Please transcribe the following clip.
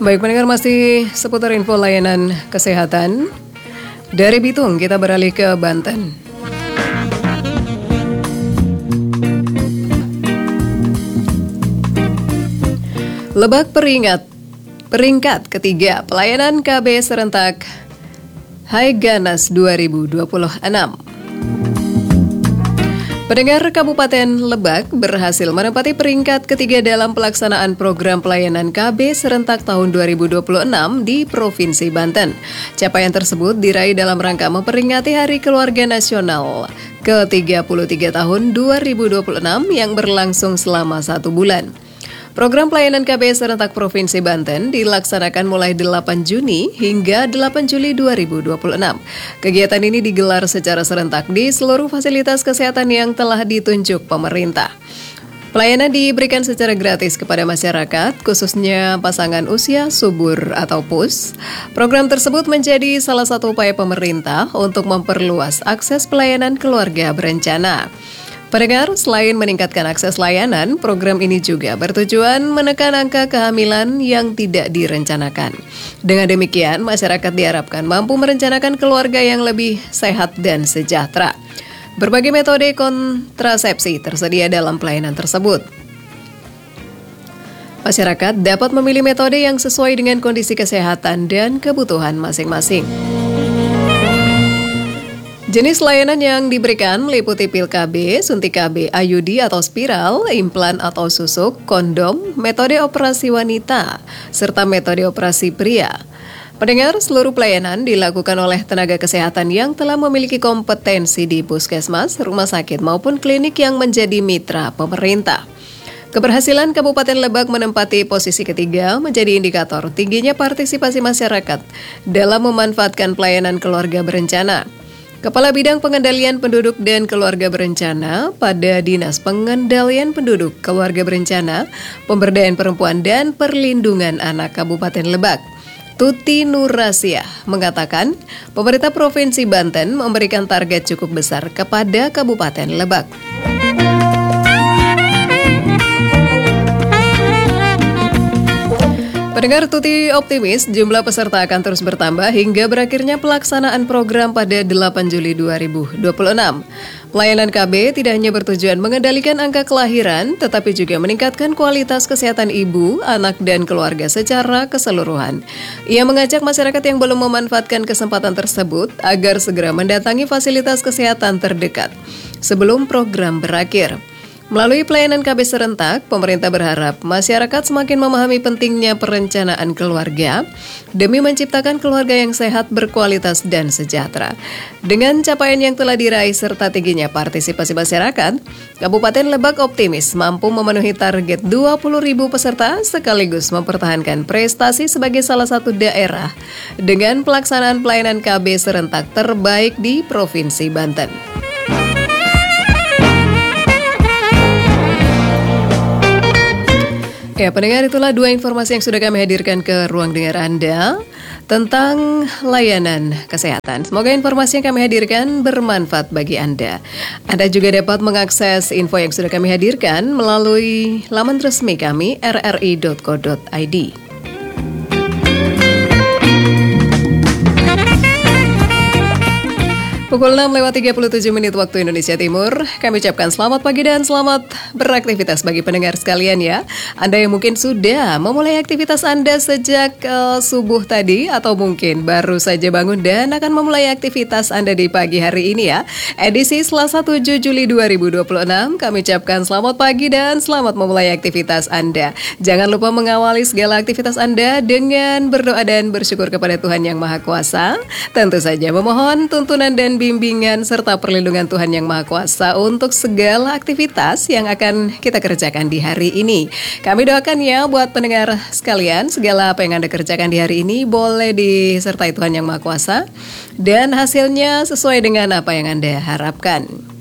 Baik pendengar, masih seputar info layanan kesehatan. Dari Bitung kita beralih ke Banten. Lebak peringkat ketiga pelayanan KB serentak Haiganas 2026. Pendengar, Kabupaten Lebak berhasil menempati peringkat ketiga dalam pelaksanaan program pelayanan KB serentak tahun 2026 di Provinsi Banten. Capaian tersebut diraih dalam rangka memperingati Hari Keluarga Nasional ke-33 tahun 2026 yang berlangsung selama 1 bulan. Program pelayanan KB serentak Provinsi Banten dilaksanakan mulai 8 Juni hingga 8 Juli 2026. Kegiatan ini digelar secara serentak di seluruh fasilitas kesehatan yang telah ditunjuk pemerintah. Pelayanan diberikan secara gratis kepada masyarakat, khususnya pasangan usia subur atau PUS. Program tersebut menjadi salah satu upaya pemerintah untuk memperluas akses pelayanan keluarga berencana. Pendengar, selain meningkatkan akses layanan, program ini juga bertujuan menekan angka kehamilan yang tidak direncanakan. Dengan demikian, masyarakat diharapkan mampu merencanakan keluarga yang lebih sehat dan sejahtera. Berbagai metode kontrasepsi tersedia dalam pelayanan tersebut. Masyarakat dapat memilih metode yang sesuai dengan kondisi kesehatan dan kebutuhan masing-masing. Jenis layanan yang diberikan meliputi pil KB, suntik KB, IUD atau spiral, implan atau susuk, kondom, metode operasi wanita, serta metode operasi pria. Pendengar, seluruh pelayanan dilakukan oleh tenaga kesehatan yang telah memiliki kompetensi di puskesmas, rumah sakit maupun klinik yang menjadi mitra pemerintah. Keberhasilan Kabupaten Lebak menempati posisi ketiga menjadi indikator tingginya partisipasi masyarakat dalam memanfaatkan pelayanan keluarga berencana. Kepala Bidang Pengendalian Penduduk dan Keluarga Berencana pada Dinas Pengendalian Penduduk, Keluarga Berencana, Pemberdayaan Perempuan dan Perlindungan Anak Kabupaten Lebak, Tuti Nurasia, mengatakan pemerintah Provinsi Banten memberikan target cukup besar kepada Kabupaten Lebak. Pendengar, Tuti optimis jumlah peserta akan terus bertambah hingga berakhirnya pelaksanaan program pada 8 Juli 2026. Pelayanan KB tidak hanya bertujuan mengendalikan angka kelahiran, tetapi juga meningkatkan kualitas kesehatan ibu, anak, dan keluarga secara keseluruhan. Ia mengajak masyarakat yang belum memanfaatkan kesempatan tersebut agar segera mendatangi fasilitas kesehatan terdekat sebelum program berakhir. Melalui pelayanan KB serentak, pemerintah berharap masyarakat semakin memahami pentingnya perencanaan keluarga demi menciptakan keluarga yang sehat, berkualitas, dan sejahtera. Dengan capaian yang telah diraih serta tingginya partisipasi masyarakat, Kabupaten Lebak optimis mampu memenuhi target 20.000 peserta sekaligus mempertahankan prestasi sebagai salah satu daerah dengan pelaksanaan pelayanan KB serentak terbaik di Provinsi Banten. Ya, pendengar, itulah dua informasi yang sudah kami hadirkan ke ruang dengar Anda tentang layanan kesehatan. Semoga informasi yang kami hadirkan bermanfaat bagi Anda. Anda juga dapat mengakses info yang sudah kami hadirkan melalui laman resmi kami rri.co.id. Pukul 6:37 waktu Indonesia Timur, kami ucapkan selamat pagi dan selamat beraktivitas bagi pendengar sekalian ya. Anda yang mungkin sudah memulai aktivitas Anda sejak subuh tadi atau mungkin baru saja bangun dan akan memulai aktivitas Anda di pagi hari ini ya. Edisi Selasa 7 Juli 2026, kami ucapkan selamat pagi dan selamat memulai aktivitas Anda. Jangan lupa mengawali segala aktivitas Anda dengan berdoa dan bersyukur kepada Tuhan Yang Maha Kuasa. Tentu saja memohon tuntunan dan bimbingan serta perlindungan Tuhan Yang Maha Kuasa untuk segala aktivitas yang akan kita kerjakan di hari ini. Kami doakan ya buat pendengar sekalian, segala apa yang Anda kerjakan di hari ini boleh disertai Tuhan Yang Maha Kuasa dan hasilnya sesuai dengan apa yang Anda harapkan.